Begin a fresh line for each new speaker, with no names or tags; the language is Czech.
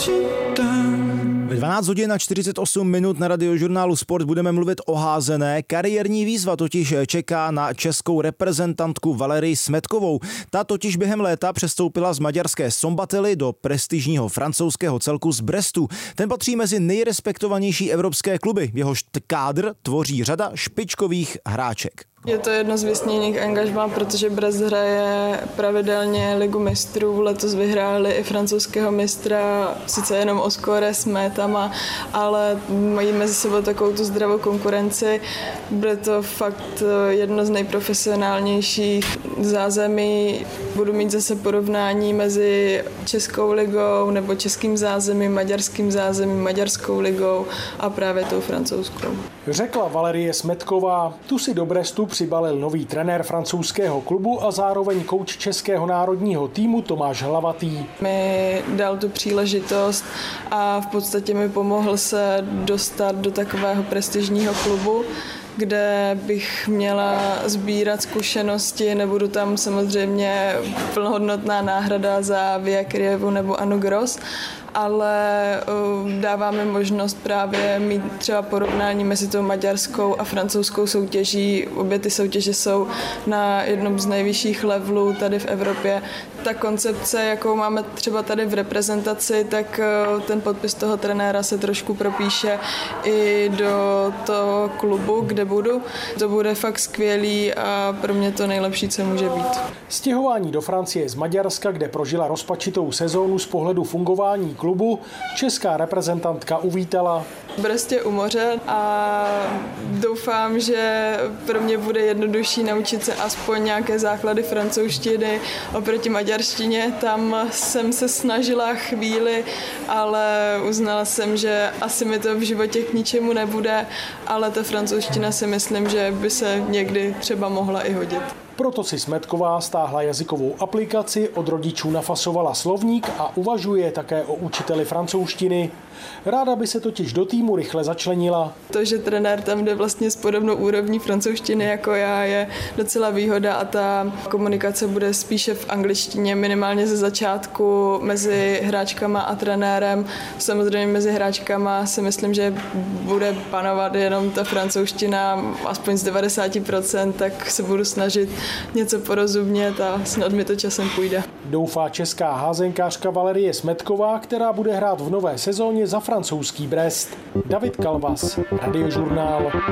Ve 12 hodin a 48 minut na Radiožurnálu Sport budeme mluvit o házené. Kariérní výzva totiž čeká na českou reprezentantku Valerii Smetkovou. Ta totiž během léta přestoupila z maďarské Szombately do prestižního francouzského celku z Brestu. Ten patří mezi nejrespektovanější evropské kluby. Jehož kádr tvoří řada špičkových hráček.
Je to jedno z vysněných angažmá, protože Brest hraje pravidelně Ligu mistrů. Letos vyhráli i francouzského mistra, sice jenom o skóre s métama, ale mají mezi sebou takovou tu zdravou konkurenci. Bude to fakt jedno z nejprofesionálnějších zázemí. Budu mít zase porovnání mezi Českou ligou nebo českým zázemím, maďarským zázemím, maďarskou ligou a právě tou francouzskou.
Řekla Valerie Smetková. Tu si do Brestu přibalil nový trenér francouzského klubu a zároveň kouč českého národního týmu Tomáš Hlavatý.
Mi dal tu příležitost a v podstatě mi pomohl se dostat do takového prestižního klubu, kde bych měla sbírat zkušenosti. Nebudu tam samozřejmě plnohodnotná náhrada za Via Krijevu nebo Anu Gros, ale dává mi možnost právě mít třeba porovnání mezi tou maďarskou a francouzskou soutěží. Obě ty soutěže jsou na jednom z nejvyšších levelů tady v Evropě. Ta koncepce, jakou máme třeba tady v reprezentaci, tak ten podpis toho trenéra se trošku propíše i do toho klubu, kde budu. To bude fakt skvělý a pro mě to nejlepší, co může být.
Stěhování do Francie z Maďarska, kde prožila rozpačitou sezónu z pohledu fungování klubu, česká reprezentantka uvítala.
Brest je u moře a doufám, že pro mě bude jednodušší naučit se aspoň nějaké základy francouzštiny oproti maďarštině. Tam jsem se snažila chvíli, ale uznala jsem, že asi mi to v životě k ničemu nebude, ale ta francouzština si myslím, že by se někdy třeba mohla i hodit.
Proto si Smetková stáhla jazykovou aplikaci, od rodičů nafasovala slovník a uvažuje také o učiteli francouzštiny. Ráda by se totiž do týmu rychle začlenila.
To, že trenér tam jde vlastně s podobnou úrovní francouzštiny jako já, je docela výhoda a ta komunikace bude spíše v angličtině, minimálně ze začátku mezi hráčkama a trenérem. Samozřejmě mezi hráčkama si myslím, že bude panovat jenom ta francouzština, aspoň z 90%, tak se budu snažit něco porozumět a snad mi to časem půjde.
Doufá česká házenkářka Valerie Smetková, která bude hrát v nové sezóně za francouzský Brest. David Kalvas, Radiožurnál.